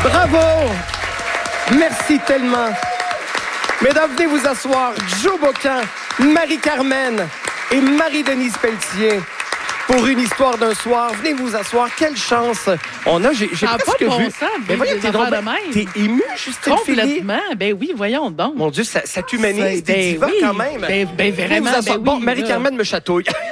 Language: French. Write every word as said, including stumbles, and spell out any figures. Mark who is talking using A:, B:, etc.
A: Bravo! Merci tellement. Mesdames, venez vous asseoir. Joe Bocan, Marie-Carmen et Marie-Denise Pelletier. Pour une histoire d'un soir, venez vous asseoir. Quelle chance on a. J'ai, j'ai
B: Ah,
A: presque
B: pas de bon
A: vu.
B: sens,
A: Mais voyons,
B: des
A: t'es,
B: affaires
A: donc,
B: de même.
A: t'es émue, Justine Philly.
B: Complètement. Ben oui, voyons donc.
A: Mon Dieu, ça, ça t'humanise.
B: C'est-
A: T'es
B: ben
A: diva
B: oui.
A: quand même.
B: Ben, ben
A: Venez
B: vraiment,
A: vous asseoir.
B: ben
A: Bon,
B: oui,
A: Marie-Carmen me chatouille.